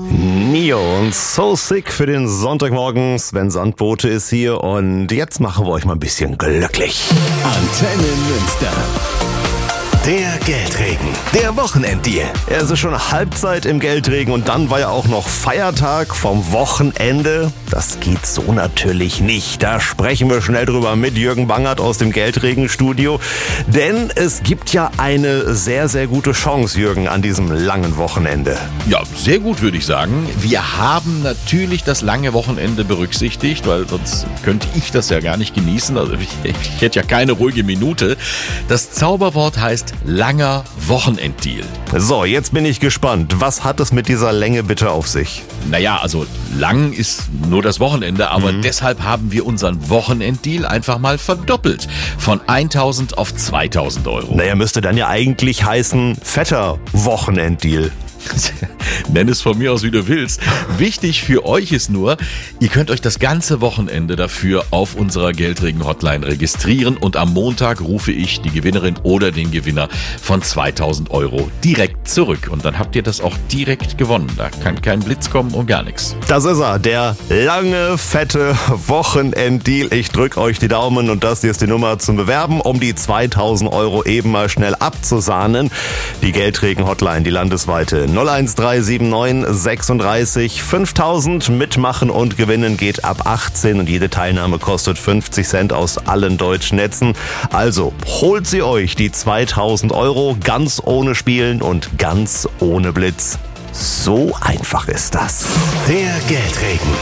Nio und So Sick für den Sonntagmorgen. Sven Sandbote ist hier und jetzt machen wir euch mal ein bisschen glücklich. Antenne Münster. Der Geldregen, der Wochenenddeal. Es ist schon Halbzeit im Geldregen und dann war ja auch noch Feiertag vom Wochenende. Das geht so natürlich nicht. Da sprechen wir schnell drüber mit Jürgen Bangert aus dem Geldregenstudio. Denn es gibt ja eine sehr, sehr gute Chance, Jürgen, an diesem langen Wochenende. Ja, sehr gut, würde ich sagen. Wir haben natürlich das lange Wochenende berücksichtigt, weil sonst könnte ich das ja gar nicht genießen. Also ich hätte ja keine ruhige Minute. Das Zauberwort heißt langer Wochenenddeal. So, jetzt bin ich gespannt. Was hat es mit dieser Länge bitte auf sich? Naja, also lang ist nur das Wochenende, aber deshalb haben wir unseren Wochenenddeal einfach mal verdoppelt. Von 1.000 auf 2.000 Euro. Naja, müsste dann ja eigentlich heißen fetter Wochenenddeal. Nenn es von mir aus, wie du willst. Wichtig für euch ist nur, ihr könnt euch das ganze Wochenende dafür auf unserer Geldregen-Hotline registrieren und am Montag rufe ich die Gewinnerin oder den Gewinner von 2.000 Euro direkt zurück. Und dann habt ihr das auch direkt gewonnen. Da kann kein Blitz kommen und gar nichts. Das ist er, der lange, fette Wochenenddeal. Ich drücke euch die Daumen und das hier ist die Nummer zum Bewerben, um die 2.000 Euro eben mal schnell abzusahnen. Die Geldregen-Hotline, die landesweite 01379 36 5000. Mitmachen und gewinnen geht ab 18 und jede Teilnahme kostet 50 Cent aus allen deutschen Netzen. Also holt sie euch, die 2.000 Euro, ganz ohne Spielen und ganz ohne Blitz. So einfach ist das. Der Geldregen.